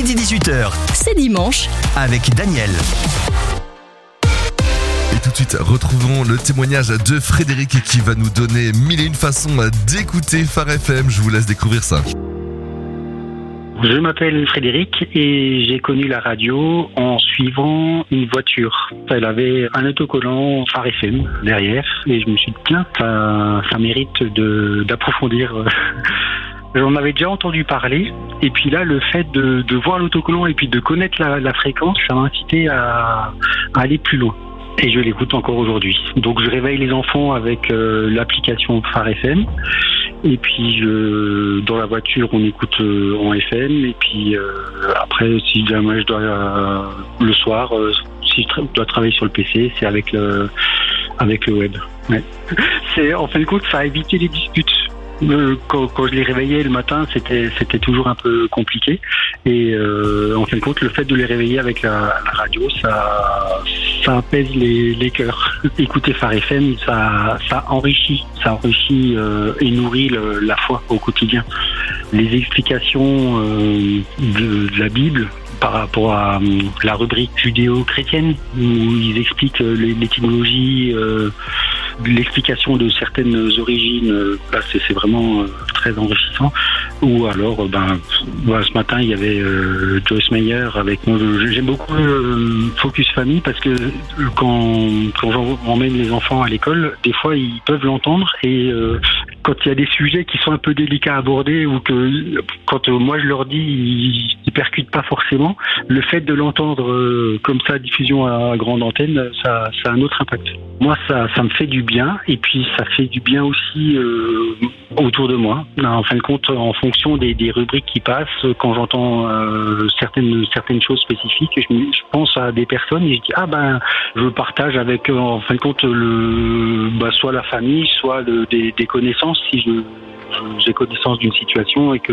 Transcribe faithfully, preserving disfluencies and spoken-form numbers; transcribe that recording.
midi dix-huit heures. C'est dimanche. Avec Daniel. Et tout de suite, retrouvons le témoignage de Frédéric qui va nous donner mille et une façons d'écouter Phare F M. Je vous laisse découvrir ça. Je m'appelle Frédéric et j'ai connu la radio en suivant une voiture. Elle avait un autocollant Phare F M derrière et je me suis dit, tiens, ça, ça mérite de, d'approfondir. J'en avais déjà entendu parler et puis là, le fait de, de voir l'autocollant et puis de connaître la, la fréquence, ça m'a incité à, à aller plus loin. Et je l'écoute encore aujourd'hui. Donc je réveille les enfants avec euh, l'application Phare F M. Et puis je, dans la voiture, on écoute euh, en F M. Et puis euh, après, si jamais je dois euh, le soir, euh, si je tra- dois travailler sur le P C, c'est avec le avec le web. Ouais. C'est en fin de compte, ça a évité les disputes. Euh, quand, quand je les réveillais le matin, c'était c'était toujours un peu compliqué. Et euh, en fin de compte, le fait de les réveiller avec la, la radio, ça ça apaise les, les cœurs. Écouter Phare F M, ça ça enrichit, ça enrichit euh, et nourrit le, la foi au quotidien. Les explications euh, de, de la Bible par rapport à euh, la rubrique judéo-chrétienne où ils expliquent euh, l'étymologie, euh, l'explication de certaines origines, euh, là c'est, c'est vraiment euh, très enrichissant. Ou alors, euh, ben, voilà, ce matin il y avait euh, Joyce Meyer avec moi. J'aime beaucoup euh, Focus Famille parce que quand, quand j'emmène les enfants à l'école, des fois ils peuvent l'entendre et euh, quand il y a des sujets qui sont un peu délicats à aborder ou que quand euh, moi je leur dis, ils, ils percutent pas forcément. Le fait de l'entendre euh, comme ça, diffusion à grande antenne, ça, ça a un autre impact. Moi, ça, ça me fait du bien et puis ça fait du bien aussi euh, autour de moi. En fin de compte, en fonction des, des rubriques qui passent, quand j'entends euh, certaines certaines choses spécifiques, je, je pense à des personnes et je dis ah ben je partage avec en fin de compte le bah, soit la famille, soit le, des, des connaissances si je, j'ai connaissance d'une situation et que